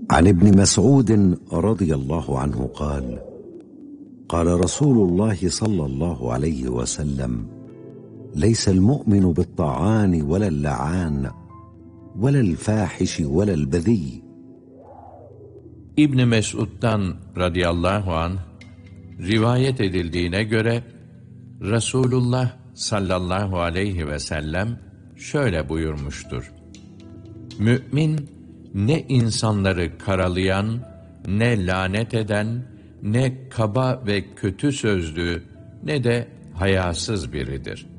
عن ابن مسعود رضي الله عنه قال: قال رسول الله صلى الله عليه وسلم: ليس المؤمن بالطعان ولا اللعان ولا الفاحش ولا البذي. İbn Mesud'dan radıyallahu anh rivayet edildiğine göre Resulullah sallallahu aleyhi ve sellem şöyle buyurmuştur: Mümin ne insanları karalayan, ne lanet eden, ne kaba ve kötü sözlü, ne de hayasız biridir.